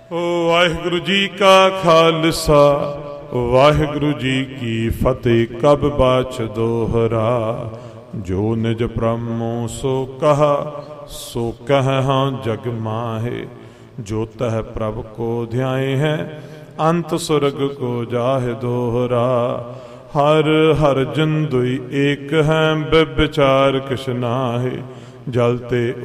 ਵਾਹਿਗੁਰੂ ਜੀ ਕਾ ਖਾਲਸਾ ਵਾਹਿਗੁਰੂ ਜੀ ਕੀ ਫਤਿਹ। ਕਬ ਬਾਚ ਦੋਹਰਾ ਜੋ ਨਿਜ ਬ੍ਰਹਮੋ ਸੋ ਕਹਾ ਸੋ ਕਹਿ ਹਾਂ ਜਗ ਮਾਹੇ। ਜੋ ਤਹ ਪ੍ਰਭ ਕੋ ਧਿਆਏ ਹੈ ਅੰਤ ਸੁਰਗ ਕੋ ਜਾਹਿ ਦੋਹਰਾ। ਹਰ ਹਰ ਜਨ ਦੁਈ ਏਕ ਹੈ ਬਿਵਿਚਾਰ ਕਿਛ ਨਾਹਿ। ਜਲ ਤੇ